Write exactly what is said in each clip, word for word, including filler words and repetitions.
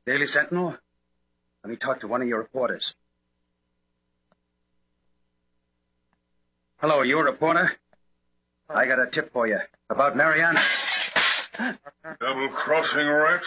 Daily Sentinel? Let me talk to one of your reporters. Hello, you a reporter? I got a tip for you about Mariana. Double-crossing rat?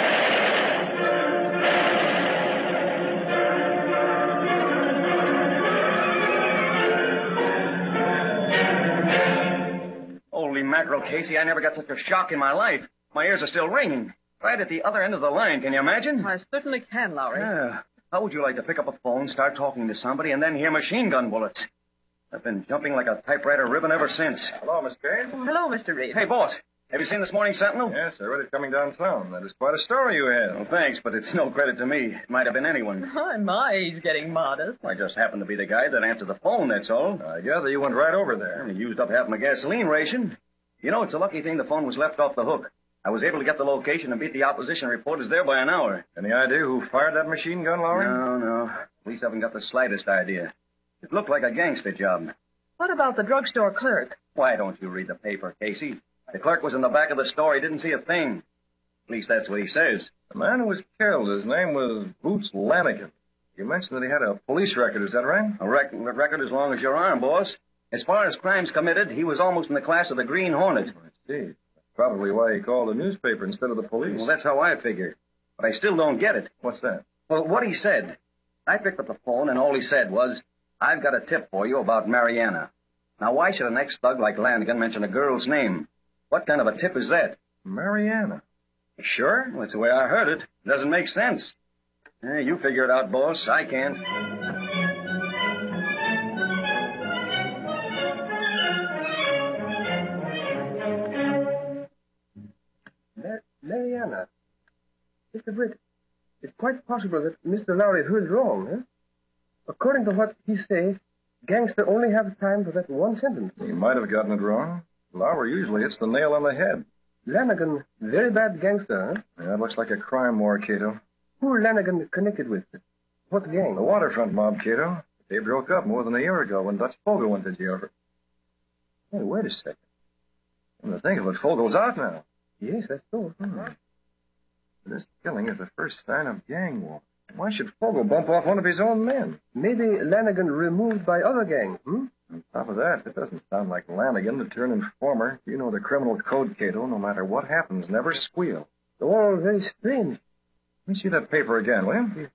Holy mackerel, Casey, I never got such a shock in my life. My ears are still ringing. Right at the other end of the line, can you imagine? I certainly can, Lowry. Yeah. How would you like to pick up a phone, start talking to somebody, and then hear machine gun bullets? I've been jumping like a typewriter ribbon ever since. Hello, Miss Case. Hello, Mister Reed. Hey, boss, have you seen this morning's Sentinel? Yes, I read it coming downtown. That is quite a story you had. Well, thanks, but it's no credit to me. It might have been anyone. Oh, my, he's getting modest. I just happened to be the guy that answered the phone, that's all. I gather you went right over there. I used up half my gasoline ration. You know, it's a lucky thing the phone was left off the hook. I was able to get the location and beat the opposition reporters there by an hour. Any idea who fired that machine gun, Lowry? No, no. Police haven't got the slightest idea. It looked like a gangster job. What about the drugstore clerk? Why don't you read the paper, Casey? The clerk was in the back of the store. He didn't see a thing. At least that's what he says. The man who was killed, his name was Boots Lanigan. You mentioned that he had a police record, is that right? A rec- record as long as your arm, boss. As far as crimes committed, he was almost in the class of the Green Hornet. I see. That's probably why he called the newspaper instead of the police. Well, that's how I figure. But I still don't get it. What's that? Well, what he said. I picked up the phone, and all he said was, I've got a tip for you about Mariana. Now, why should an ex-thug like Lanigan mention a girl's name? What kind of a tip is that? Mariana. Sure? Well, that's the way I heard it. It doesn't make sense. Eh, you figure it out, boss. I can't. Mar- Mariana. Mister Britt, it's quite possible that Mister Lowry heard wrong, huh? According to what he say, gangster only have time for that one sentence. He might have gotten it wrong. Lowry usually hits the nail on the head. Lanigan, very bad gangster, huh? Yeah, it looks like a crime war, Cato. Who Lanigan connected with? What gang? The waterfront mob, Cato. They broke up more than a year ago when Dutch Fogel went to jail. Hey, wait a second. Come to think of it, Fogel's out now. Yes, that's so. Hmm. This killing is the first sign of gang war. Why should Fogel bump off one of his own men? Maybe Lanigan removed by other gang, hmm? On top of that, it doesn't sound like Lanigan to turn informer. You know the criminal code, Cato. No matter what happens, never squeal. All very strange. Let me see that paper again, will you?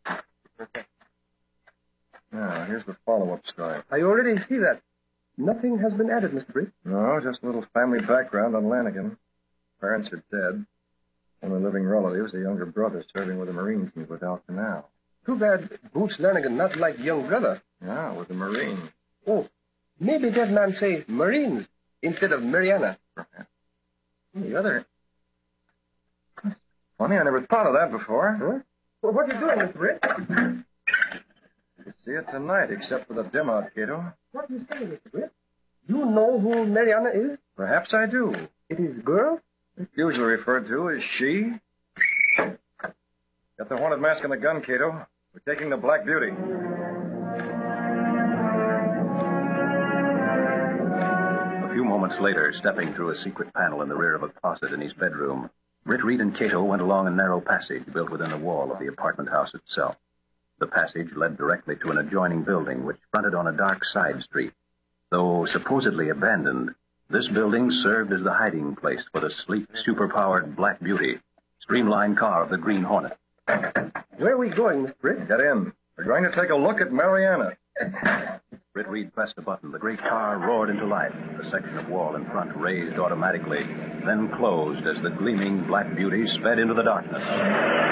Now, here's the follow-up story. I already see that. Nothing has been added, Mister Britt. No, just a little family background on Lanigan. Parents are dead. Only living relatives, a younger brother serving with the Marines in Guadalcanal. Too bad Boots Lanigan not like young brother. Yeah, with the Marines. Oh, maybe that man say Marines instead of Mariana. Perhaps. The other... Funny, I never thought of that before. Huh? Well, what are you doing, Mister Britt? You see it tonight, except for the dim out, Cato. What are you saying, Mister Britt? You know who Mariana is? Perhaps I do. It is girl? It's usually referred to as she. Got the haunted mask and the gun, Cato. We're taking the Black Beauty. A few moments later, stepping through a secret panel in the rear of a closet in his bedroom, Britt Reed and Cato went along a narrow passage built within the wall of the apartment house itself. The passage led directly to an adjoining building which fronted on a dark side street. Though supposedly abandoned, this building served as the hiding place for the sleek, superpowered Black Beauty, streamlined car of the Green Hornet. Where are we going, Mister Britt? Get in. We're going to take a look at Mariana. Britt Reed pressed a button. The great car roared into life. The section of wall in front raised automatically, then closed as the gleaming Black Beauty sped into the darkness.